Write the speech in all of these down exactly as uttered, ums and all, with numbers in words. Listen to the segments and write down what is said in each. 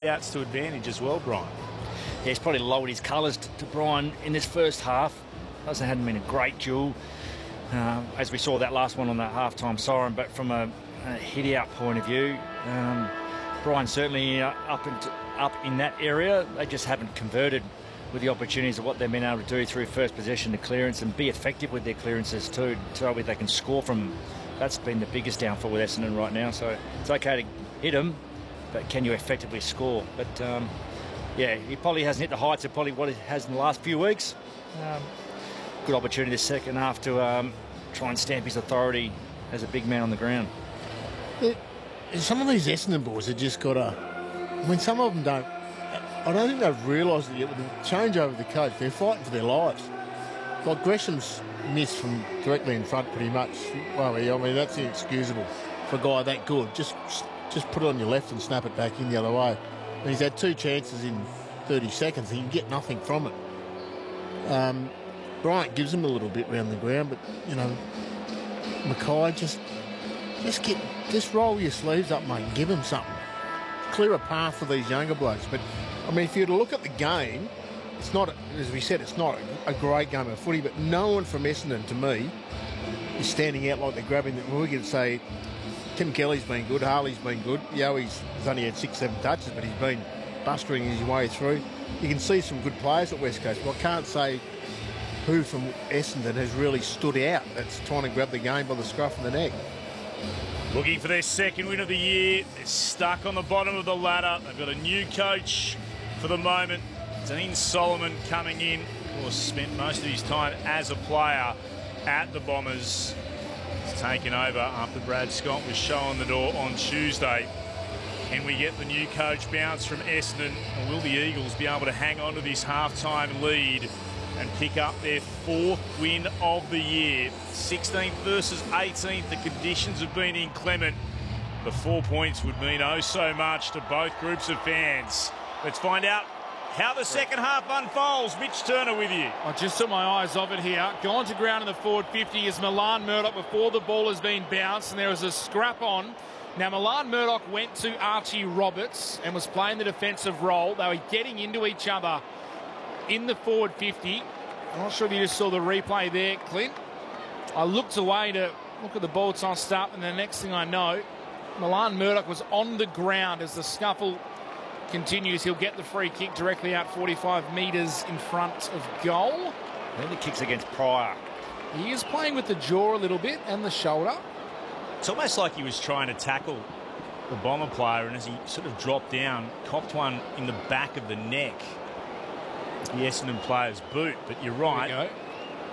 outs to advantage as well, Brian. Yeah, he's probably lowered his colours to, to Brian in this first half. Doesn't hadn't been a great duel, uh, as we saw that last one on that half-time siren. But from a, a hit-out point of view, um, Brian certainly uh, up into, up in that area. They just haven't converted with the opportunities of what they've been able to do through first possession to clearance and be effective with their clearances too, so they can score from. That's been the biggest downfall with Essendon right now. So it's okay to hit them, but can you effectively score? But um, yeah, he probably hasn't hit the heights of probably what he has in the last few weeks. Um, good opportunity this second half to um, try and stamp his authority as a big man on the ground. It, some of these Essendon boys have just got a. I mean, some of them don't. I don't think they've realised it yet. With the change over the coach, they're fighting for their lives. Like Gresham's missed from directly in front, pretty much. Well, I mean, that's inexcusable for a guy that good. Just, just put it on your left and snap it back in the other way. And he's had two chances in thirty seconds. He can get nothing from it. Um, Bryant gives him a little bit round the ground, but you know, Mackay just, just get, just roll your sleeves up, mate, and give him something. Clear a path for these younger blokes, but. I mean, if you were to look at the game, it's not, as we said, it's not a great game of footy, but no one from Essendon, to me, is standing out like they're grabbing the... We're going to say Tim Kelly's been good, Harley's been good. Yoey's has only had six, seven touches, but he's been bustering his way through. You can see some good players at West Coast, but I can't say who from Essendon has really stood out that's trying to grab the game by the scruff of the neck. Looking for their second win of the year. They're stuck on the bottom of the ladder. They've got a new coach for the moment. Dean Solomon coming in. Of course, spent most of his time as a player at the Bombers. He's taken over after Brad Scott was shown the door on Tuesday. Can we get the new coach bounce from Essendon? Or will the Eagles be able to hang on to this half-time lead and pick up their fourth win of the year? sixteenth versus eighteenth. The conditions have been inclement. The four points would mean oh so much to both groups of fans. Let's find out how the second half unfolds. Mitch Turner with you. I just took my eyes off it here. Gone to ground in the forward fifty is Milan Murdoch before the ball has been bounced, and there was a scrap on. Now, Milan Murdoch went to Archie Roberts and was playing the defensive role. They were getting into each other in the forward fifty. I'm not sure if you just saw the replay there, Clint. I looked away to look at the ball tossed up, and the next thing I know, Milan Murdoch was on the ground as the scuffle continues. He'll get the free kick directly out forty-five metres in front of goal. Then the kick's against Pryor. He is playing with the jaw a little bit and the shoulder. It's almost like he was trying to tackle the Bomber player, and as he sort of dropped down, copped one in the back of the neck. The Essendon player's boot, but you're right. There we go.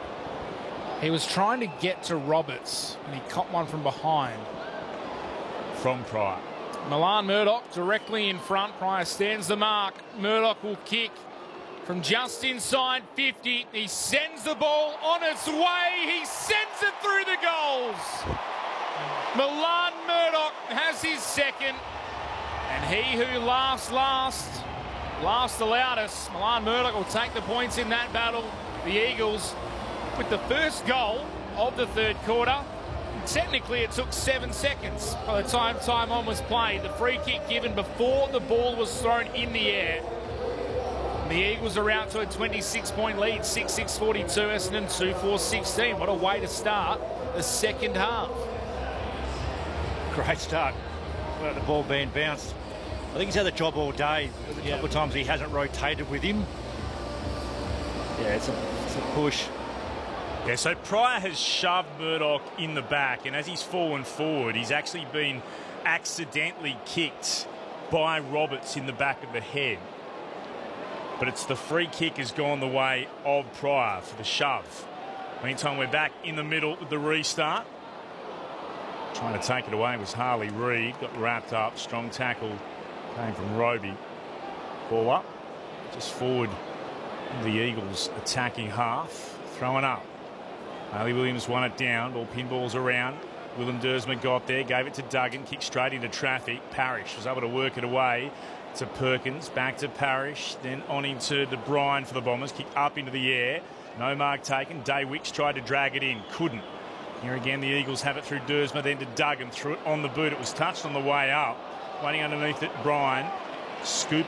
He was trying to get to Roberts, and he copped one from behind. From Pryor. Milan Murdoch directly in front. Pryor stands the mark. Murdoch will kick from just inside fifty. He sends the ball on its way. He sends it through the goals. Milan Murdoch has his second. And he who laughs last, laughs the loudest. Milan Murdoch will take the points in that battle. The Eagles with the first goal of the third quarter. Technically, it took seven seconds by the time time on was played. The free kick given before the ball was thrown in the air. And the Eagles are out to a twenty-six point lead, six six forty-two, Essendon two four sixteen. What a way to start the second half. Great start. Without the ball being bounced. I think he's had the job all day. A yeah. couple of times he hasn't rotated with him. Yeah, it's a, it's a push. Yeah, so Pryor has shoved Murdoch in the back, and as he's fallen forward, he's actually been accidentally kicked by Roberts in the back of the head. But it's the free kick has gone the way of Pryor for the shove. Meantime, we're back in the middle with the restart. Trying to take it away was Harley Reid. Got wrapped up. Strong tackle came from Roby. Ball up. Just forward the Eagles attacking half. Throwing up. Harley Williams won it down. Ball pinballs around. Willem Dersma got there. Gave it to Duggan. Kicked straight into traffic. Parrish was able to work it away to Perkins. Back to Parrish. Then on into the Bryan for the Bombers. Kicked up into the air. No mark taken. Day Wicks tried to drag it in. Couldn't. Here again, the Eagles have it through Dersma, then to Duggan. Threw it on the boot. It was touched on the way up. Waiting underneath it, Bryan. Scoop